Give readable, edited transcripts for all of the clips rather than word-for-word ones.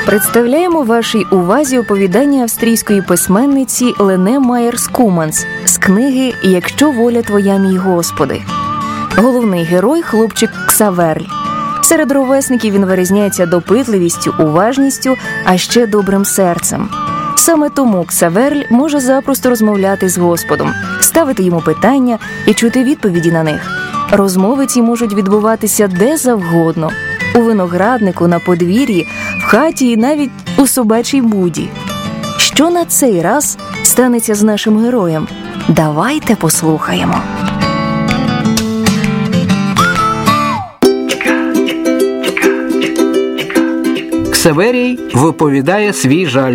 Представляємо вашій увазі оповідання австрійської письменниці Лене Майєрс-Куманс з книги «Якщо воля твоя, мій Господи». Головний герой – хлопчик Ксаверль. Серед ровесників він вирізняється допитливістю, уважністю, а ще добрим серцем. Саме тому Ксаверль може запросто розмовляти з Господом, ставити йому питання і чути відповіді на них. Розмови ці можуть відбуватися де завгодно – у винограднику, на подвір'ї, в хаті і навіть у собачій буді. Що на цей раз станеться з нашим героєм? Давайте послухаємо. Ксаверій виповідає свій жаль.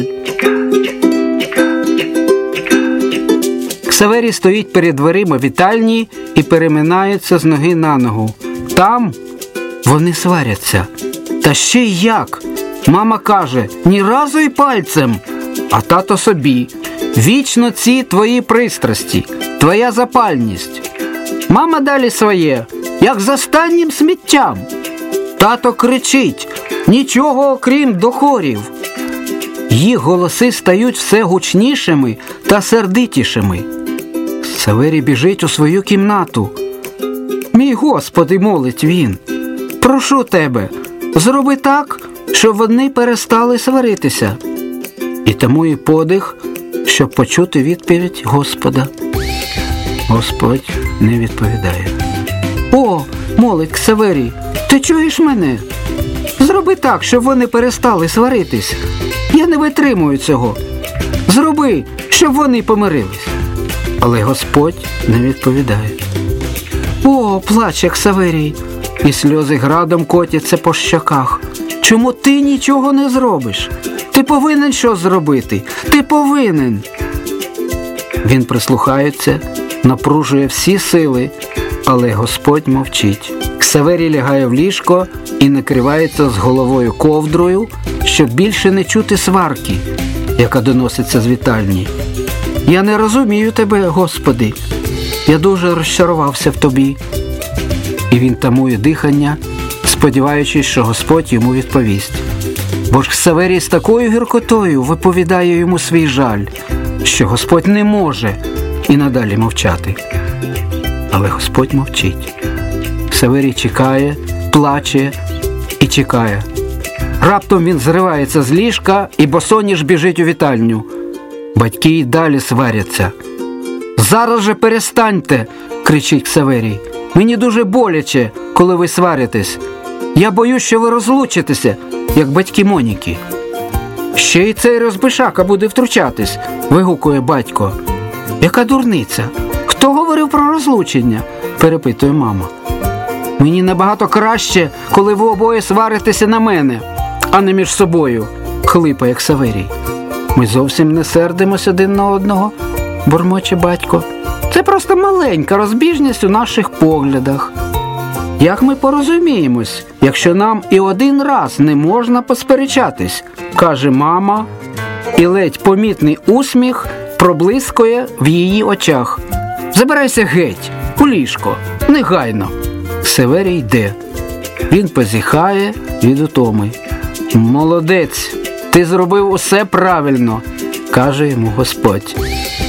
Ксаверій стоїть перед дверима вітальні і переминається з ноги на ногу. Там вони сваряться. Та ще й як! Мама каже, ні разу й пальцем, а тато собі. Вічно ці твої пристрасті, твоя запальність. Мама далі своє, як з останнім сміттям. Тато кричить, нічого окрім докорів. Їх голоси стають все гучнішими та сердитішими. Ксаверій біжить у свою кімнату. «Мій Господи», – молить він, – «прошу тебе, зроби так, щоб вони перестали сваритися». І тому і подих, щоб почути відповідь Господа. Господь не відповідає. «О», – молить Ксаверій, – «ти чуєш мене? Зроби так, щоб вони перестали сваритись. Я не витримую цього. Зроби, щоб вони помирились». Але Господь не відповідає. «О», – плаче Ксаверій, і сльози градом котяться по щоках. «Чому ти нічого не зробиш? Ти повинен щось зробити. Ти повинен». Він прислухається, напружує всі сили, але Господь мовчить. Ксаверій лягає в ліжко і накривається з головою ковдрою, щоб більше не чути сварки, яка доноситься з вітальні. «Я не розумію тебе, Господи. Я дуже розчарувався в тобі». І він тамує дихання, сподіваючись, що Господь йому відповість. Бо ж Ксаверій з такою гіркотою виповідає йому свій жаль, що Господь не може і надалі мовчати. Але Господь мовчить. Ксаверій чекає, плаче і чекає. Раптом він зривається з ліжка і босоніж біжить у вітальню. Батьки й далі сваряться. «Зараз же перестаньте!» – кричить Ксаверій. «Мені дуже боляче, коли ви сваритесь. Я боюсь, що ви розлучитеся, як батьки Моніки». «Ще й цей розбишака буде втручатись!» – вигукує батько. «Яка дурниця! Хто говорив про розлучення?» – перепитує мама. «Мені набагато краще, коли ви обоє сваритеся на мене, а не між собою», – хлипає Ксаверій. «Ми зовсім не сердимося один на одного», – бурмоче батько. «Це просто маленька розбіжність у наших поглядах. Як ми порозуміємось, якщо нам і один раз не можна посперечатись?» – каже мама, і ледь помітний усміх проблискує в її очах. «Забирайся геть, у ліжко, негайно». Ксаверій йде. Він позіхає від утоми. «Молодець, ти зробив усе правильно», – каже йому Господь.